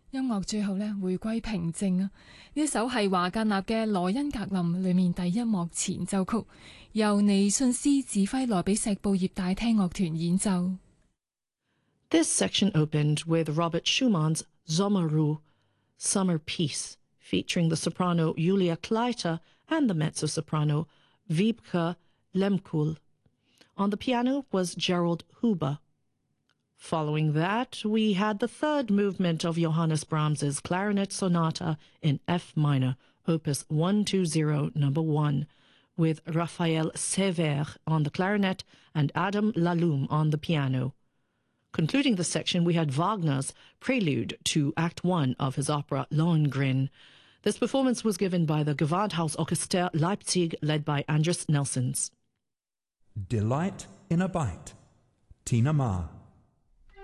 音樂最後呢，回歸平靜啊！呢一首係華格納嘅羅恩格林裏面第一幕前奏曲，由尼遜斯指揮萊比錫布葉大廳樂團演奏。 This section opened with Robert Schumann's Sommerruhe, Summer Peace, featuring the soprano Julia Kleiter and the mezzo-soprano Wiebke Lemkuhl. On the piano was Gerald Huber. Following that, we had the third movement of Johannes Brahms's Clarinet Sonata in F minor, opus 120, number 1, with Raphael Sévère on the clarinet and Adam Laloum on the piano. Concluding the section, we had Wagner's prelude to Act 1 of his opera Lohengrin. This performance was given by the Gewandhaus Orchester Leipzig, led by Andris Nelsons. Delight in a Bite, Tina Ma.